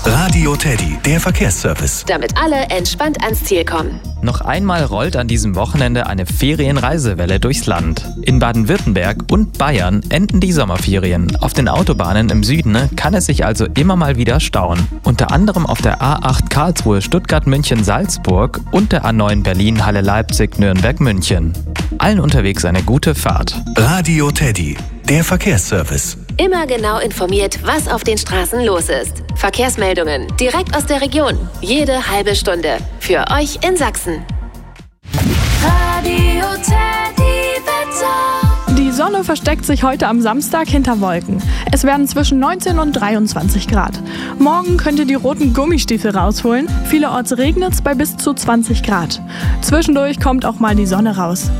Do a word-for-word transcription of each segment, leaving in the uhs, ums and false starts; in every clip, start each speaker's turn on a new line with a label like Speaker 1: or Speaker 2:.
Speaker 1: Radio Teddy, der Verkehrsservice.
Speaker 2: Damit alle entspannt ans Ziel kommen.
Speaker 3: Noch einmal rollt an diesem Wochenende eine Ferienreisewelle durchs Land. In Baden-Württemberg und Bayern enden die Sommerferien. Auf den Autobahnen im Süden kann es sich also immer mal wieder stauen. Unter anderem auf der A acht Karlsruhe, Stuttgart, München, Salzburg und der A neun Berlin, Halle, Leipzig, Nürnberg, München. Allen unterwegs eine gute Fahrt.
Speaker 1: Radio Teddy, der Verkehrsservice.
Speaker 2: Immer genau informiert, was auf den Straßen los ist. Verkehrsmeldungen direkt aus der Region. Jede halbe Stunde. Für euch in Sachsen.
Speaker 4: Radio Teddy Wetter.
Speaker 5: Die Sonne versteckt sich heute am Samstag hinter Wolken. Es werden zwischen neunzehn und dreiundzwanzig Grad. Morgen könnt ihr die roten Gummistiefel rausholen. Vielerorts regnet es bei bis zu zwanzig Grad. Zwischendurch kommt auch mal die Sonne raus.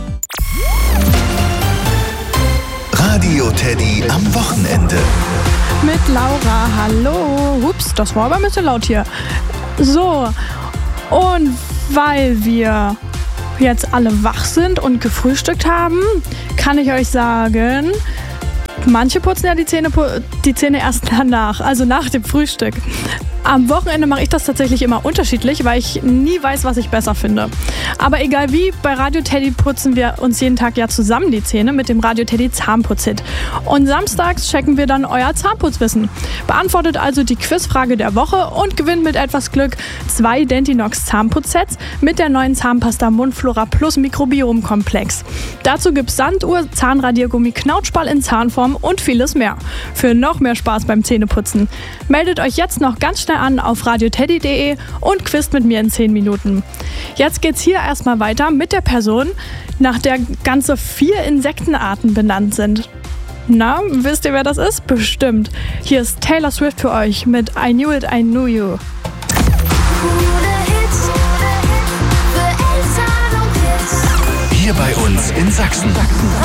Speaker 1: Radio Teddy am Wochenende.
Speaker 5: Mit Laura, hallo. Ups, das war aber ein bisschen laut hier. So, und weil wir jetzt alle wach sind und gefrühstückt haben, kann ich euch sagen, manche putzen ja die Zähne, die Zähne erst danach, also nach dem Frühstück. Am Wochenende mache ich das tatsächlich immer unterschiedlich, weil ich nie weiß, was ich besser finde. Aber egal wie, bei Radio Teddy putzen wir uns jeden Tag ja zusammen die Zähne mit dem Radio Teddy Zahnputz-Hit. Und samstags checken wir dann euer Zahnputzwissen. Beantwortet also die Quizfrage der Woche und gewinnt mit etwas Glück zwei Dentinox Zahnputzsets mit der neuen Zahnpasta Mundflora Plus Mikrobiom-Komplex. Dazu gibt's Sanduhr, Zahnradiergummi, Knautschball in Zahnform und vieles mehr. Für noch mehr Spaß beim Zähneputzen. Meldet euch jetzt noch ganz schnell an auf radioteddy punkt de und quizt mit mir in zehn Minuten. Jetzt geht's hier erstmal weiter mit der Person, nach der ganze vier Insektenarten benannt sind. Na, wisst ihr, wer das ist? Bestimmt. Hier ist Taylor Swift für euch mit I Knew It, I Knew You.
Speaker 1: Hier bei uns in Sachsen.